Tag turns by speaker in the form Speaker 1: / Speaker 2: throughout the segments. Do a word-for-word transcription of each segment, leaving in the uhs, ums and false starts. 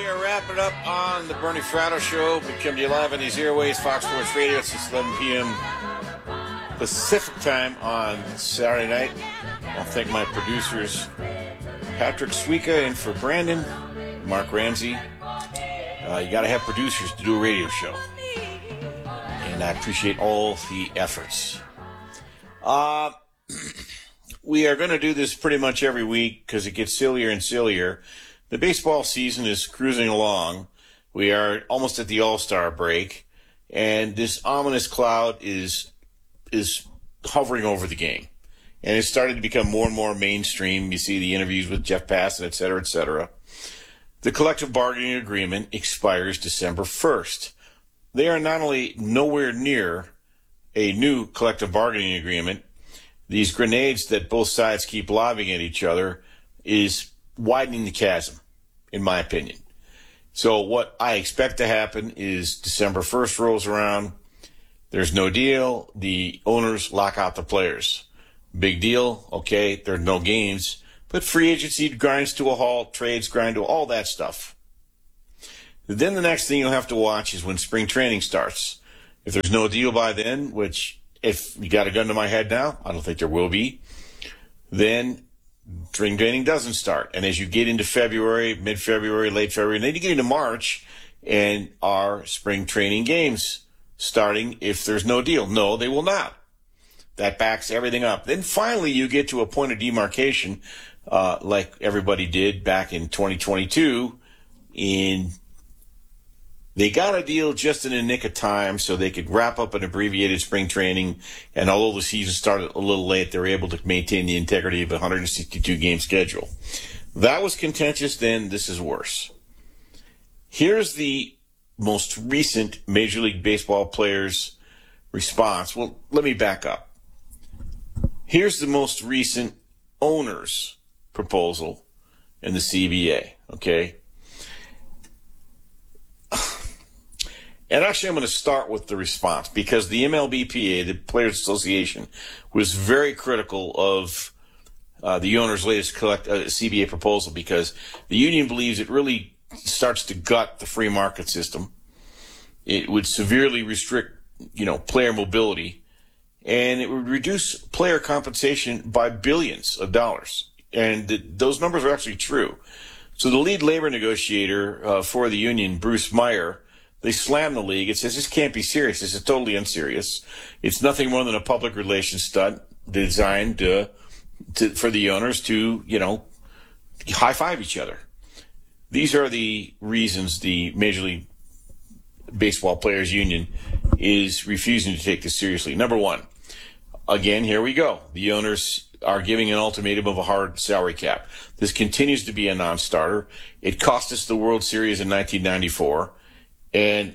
Speaker 1: are wrapping it up on the Bernie Fratto Show. We come to you live on these airways, Fox Sports Radio. It's eleven p.m. Pacific time on Saturday night. I want to thank my producers, Patrick Suika, and for Brandon, Mark Ramsey. Uh, you got to have producers to do a radio show. And I appreciate all the efforts. Uh, we are going to do this pretty much every week because it gets sillier and sillier. The baseball season is cruising along. We are almost at the All-Star break, and this ominous cloud is is hovering over the game. And it's starting to become more and more mainstream. You see the interviews with Jeff Passan, et cetera, et cetera. The collective bargaining agreement expires December first. They are not only nowhere near a new collective bargaining agreement, these grenades that both sides keep lobbing at each other is widening the chasm, in my opinion. So what I expect to happen is December first rolls around, there's no deal, the owners lock out the players. Big deal, okay, there's no games, but free agency grinds to a halt, trades grind to all that stuff. Then the next thing you'll have to watch is when spring training starts. If there's no deal by then, which if you got a gun to my head now, I don't think there will be, then spring training doesn't start. And as you get into February, mid-February, late February, and then you get into March, and our spring training games starting if there's no deal. No, they will not. That backs everything up. Then finally you get to a point of demarcation, uh, like everybody did back in twenty twenty-two. In They got a deal just in the nick of time so they could wrap up an abbreviated spring training. And although the season started a little late, they were able to maintain the integrity of a one hundred sixty-two game schedule. That was contentious then. This is worse. Here's the most recent Major League Baseball players' response. Well, let me back up. Here's the most recent owner's proposal in the C B A, okay? And actually, I'm going to start with the response because the M L B P A, the Players Association, was very critical of uh, the owner's latest collect, uh, C B A proposal because the union believes it really starts to gut the free market system. It would severely restrict, you know, player mobility, and it would reduce player compensation by billions of dollars. And th- those numbers are actually true. So the lead labor negotiator uh, for the union, Bruce Meyer, they slam the league. It says this can't be serious. This is totally unserious. It's nothing more than a public relations stunt designed uh, to, for the owners to, you know, high-five each other. These are the reasons the Major League Baseball Players Union is refusing to take this seriously. Number one, again, here we go. The owners are giving an ultimatum of a hard salary cap. This continues to be a non-starter. It cost us the World Series in nineteen ninety-four. And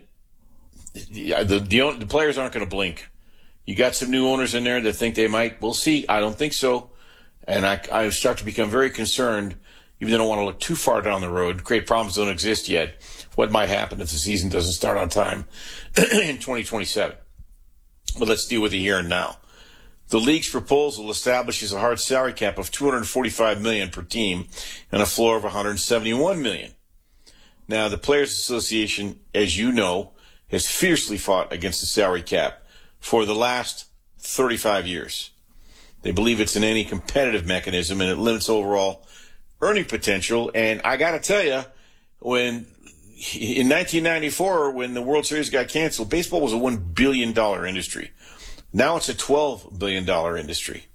Speaker 1: the, the, the players aren't going to blink. You got some new owners in there that think they might. We'll see. I don't think so. And I, I start to become very concerned, even though I don't want to look too far down the road. Great problems don't exist yet. What might happen if the season doesn't start on time in twenty twenty-seven? But let's deal with it here and now. The league's proposal establishes a hard salary cap of two hundred forty-five million dollars per team and a floor of one hundred seventy-one million dollars. Now, the Players Association, as you know, has fiercely fought against the salary cap for the last thirty-five years. They believe it's an anti-competitive mechanism and it limits overall earning potential. And I got to tell you, when in nineteen ninety-four, when the World Series got canceled, baseball was a one billion dollars industry. Now it's a twelve billion dollars industry.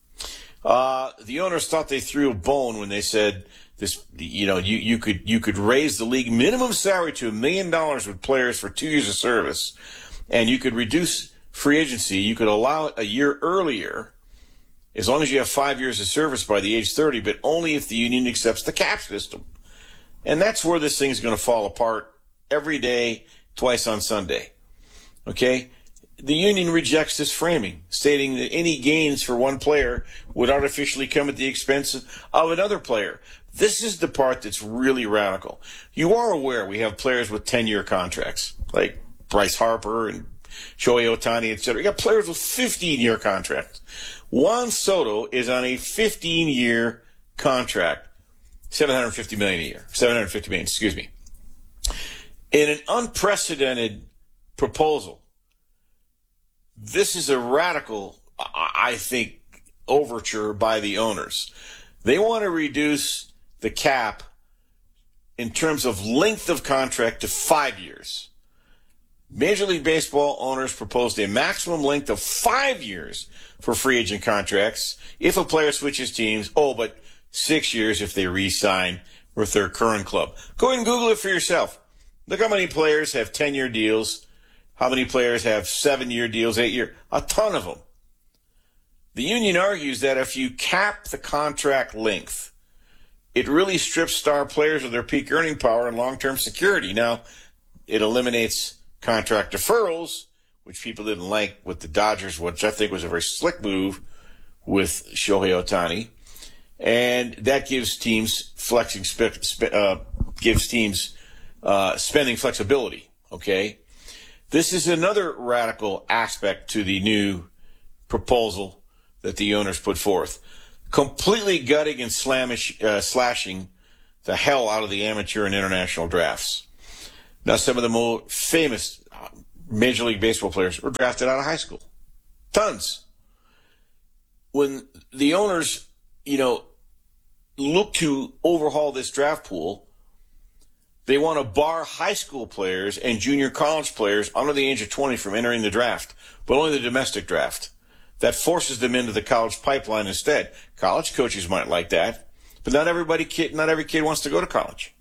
Speaker 1: Uh, the owners thought they threw a bone when they said this, you know, you, you could, you could raise the league minimum salary to a million dollars with players for two years of service, and you could reduce free agency. You could allow it a year earlier as long as you have five years of service by the age thirty, but only if the union accepts the cap system. And that's where this thing's going to fall apart every day, twice on Sunday. Okay? The union rejects this framing, stating that any gains for one player would artificially come at the expense of another player. This is the part that's really radical. You are aware we have players with ten-year contracts, like Bryce Harper and Shohei Ohtani, et cetera. You got players with fifteen-year contracts. Juan Soto is on a fifteen-year contract, seven hundred fifty million dollars a year. seven hundred fifty million dollars, excuse me. In an unprecedented proposal, this is a radical, I think, overture by the owners. They want to reduce the cap in terms of length of contract to five years. Major League Baseball owners proposed a maximum length of five years for free agent contracts if a player switches teams. Oh, but six years if they re-sign with their current club. Go ahead and Google it for yourself. Look how many players have ten-year deals, how many players have seven-year deals, eight-year, a ton of them. The union argues that if you cap the contract length, it really strips star players of their peak earning power and long-term security. Now, it eliminates contract deferrals, which people didn't like with the Dodgers, which I think was a very slick move with Shohei Ohtani. And that gives teams flexing, uh, gives teams uh, spending flexibility, okay? This is another radical aspect to the new proposal that the owners put forth. Completely gutting and slamish, uh, slashing the hell out of the amateur and international drafts. Now, some of the more famous Major League Baseball players were drafted out of high school. Tons. When the owners, you know, look to overhaul this draft pool, they want to bar high school players and junior college players under the age of twenty from entering the draft, but only the domestic draft. That forces them into the college pipeline instead. College coaches might like that, but not everybody kid, not every kid wants to go to college.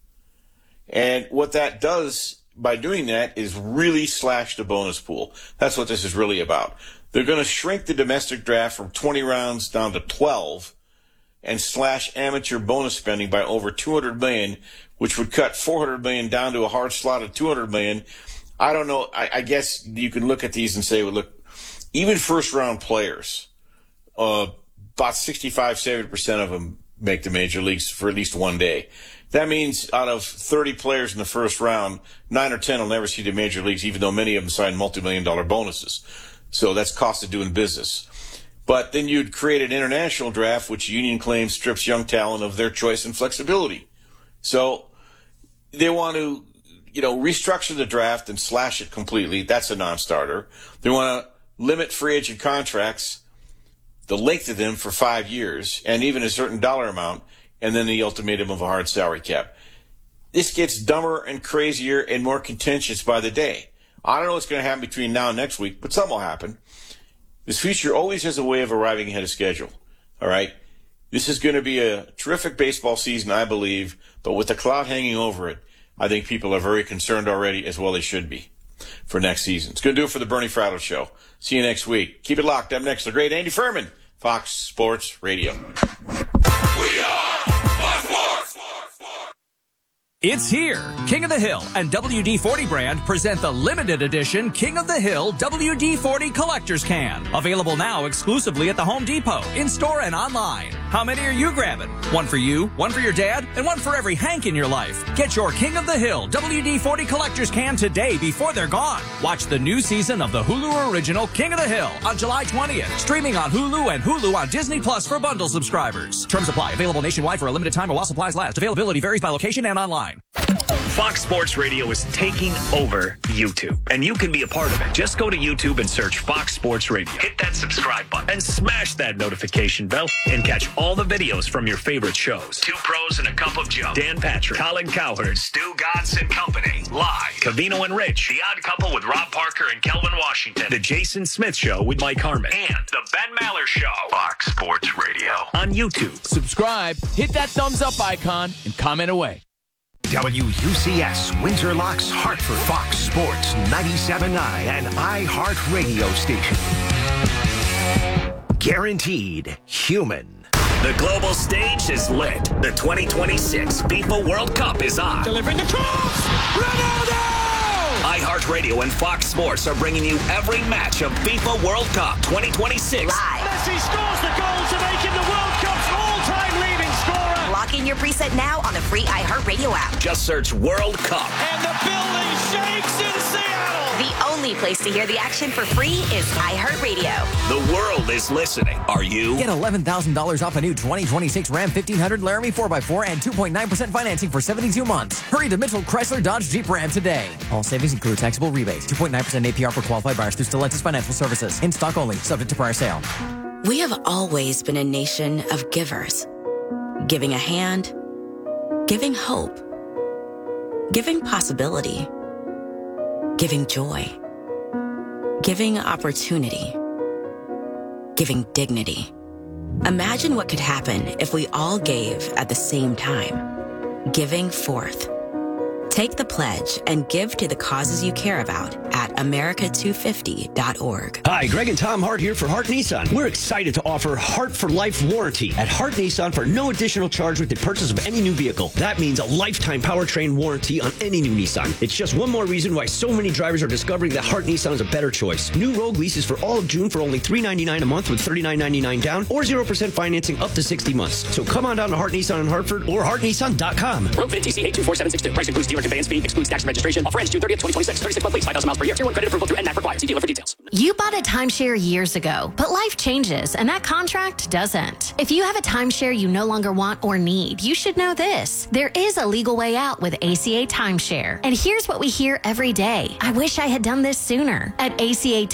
Speaker 1: And what that does by doing that is really slash the bonus pool. That's what this is really about. They're going to shrink the domestic draft from twenty rounds down to twelve and slash amateur bonus spending by over two hundred million dollars, which would cut four hundred million dollars down to a hard slot of two hundred million dollars. I don't know. I, I guess you can look at these and say, well, look, even first-round players, uh, about sixty-five, seventy percent of them make the major leagues for at least one day. That means out of thirty players in the first round, nine or ten will never see the major leagues, even though many of them sign multi-million dollar bonuses. So that's cost of doing business. But then you'd create an international draft, which union claims strips young talent of their choice and flexibility. So they want to, you know, restructure the draft and slash it completely. That's a non-starter. They want to limit free agent contracts, the length of them for five years, and even a certain dollar amount, and then the ultimatum of a hard salary cap. This gets dumber and crazier and more contentious by the day. I don't know what's going to happen between now and next week, but something will happen. This future always has a way of arriving ahead of schedule, all right? This is going to be a terrific baseball season, I believe, but with the cloud hanging over it, I think people are very concerned already, as well they should be, for next season. It's going to do it for the Bernie Fratto Show. See you next week. Keep it locked. Up next, the great Andy Furman, Fox Sports Radio.
Speaker 2: We are Fox Sports.
Speaker 3: It's here. King of the Hill and W D forty brand present the limited edition King of the Hill W D forty Collector's Can. Available now exclusively at the Home Depot, in-store and online. How many are you grabbing? One for you, one for your dad, and one for every Hank in your life. Get your King of the Hill W D forty Collector's Can today before they're gone. Watch the new season of the Hulu original King of the Hill on July twentieth. Streaming on Hulu and Hulu on Disney Plus for bundle subscribers. Terms apply. Available nationwide for a limited time or while supplies last. Availability varies by location and online.
Speaker 4: Fox Sports Radio is taking over YouTube, and you can be a part of it. Just go to YouTube and search Fox Sports Radio. Hit that subscribe button and smash that notification bell and catch all the videos from your favorite shows. Two Pros and a Cup of Joe. Dan Patrick, Colin Cowherd, Stu Godson Company. Live. Cavino and Rich. The Odd Couple with Rob Parker and Kelvin Washington. The Jason Smith Show with Mike Harmon. And The Ben Maller Show. Fox Sports Radio. On YouTube.
Speaker 5: Subscribe, hit that thumbs up icon, and comment away.
Speaker 6: W U C S Windsor Locks Hartford, Fox Sports ninety-seven point nine and iHeart Radio Station. Guaranteed human.
Speaker 4: The global stage is lit. The twenty twenty-six FIFA World Cup is on.
Speaker 5: Delivering the cross! Ronaldo!
Speaker 4: iHeartRadio and Fox Sports are bringing you every match of FIFA World Cup twenty twenty-six.
Speaker 7: Live.
Speaker 8: Messi scores the goal to make him the World Cup's all-time leading scorer.
Speaker 7: Lock in your preset now on the free iHeartRadio app.
Speaker 4: Just search World Cup.
Speaker 2: And the building shakes in Seattle.
Speaker 7: The only place to hear the action for free is iHeartRadio.
Speaker 4: The world is listening. Are you?
Speaker 3: Get eleven thousand dollars off a new twenty twenty-six Ram fifteen hundred Laramie four by four and two point nine percent financing for seventy-two months. Hurry to Mitchell Chrysler Dodge Jeep Ram today. All savings include taxable rebates. two point nine percent A P R for qualified buyers through Stellantis Financial Services. In stock only, subject to prior sale.
Speaker 7: We have always been a nation of givers. Giving a hand, giving hope, giving possibility, giving joy, giving opportunity, giving dignity. Imagine what could happen if we all gave at the same time. Giving forth. Take the pledge and give to the causes you care about at America two fifty dot org.
Speaker 8: Hi, Greg and Tom Hart here for Hart Nissan. We're excited to offer Hart for Life warranty at Hart Nissan for no additional charge with the purchase of any new vehicle. That means a lifetime powertrain warranty on any new Nissan. It's just one more reason why so many drivers are discovering that Hart Nissan is a better choice. New Rogue leases for all of June for only three ninety-nine a month with thirty-nine ninety-nine down or zero percent financing up to sixty months. So come on down to Hart Nissan in Hartford or hart nissan dot com.
Speaker 9: Rogue N T C eight two four seven six two. Price includes dealer conveyance fee, excludes tax and registration. Offer ends June thirtieth, twenty twenty-six. thirty-six month lease, five thousand miles per year. Tier one credit approval through N M A C required. See dealer for details.
Speaker 10: You bought a timeshare years ago, but life changes and that contract doesn't. If you have a timeshare you no longer want or need, you should know this. There is a legal way out with A C A Timeshare. And here's what we hear every day. I wish I had done this sooner. At A C A